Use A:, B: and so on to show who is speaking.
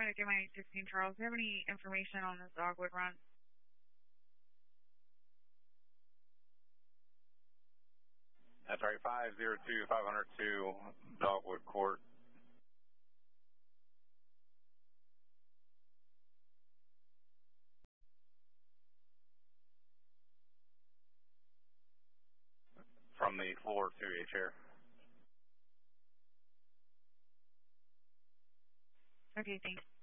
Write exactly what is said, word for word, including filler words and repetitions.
A: wanted to get my sixteen Charles. Do you have any information on this Dogwood run?
B: That's right, five zero two, five oh two, Dogwood Court. From the floor to a chair.
A: Okay, thanks.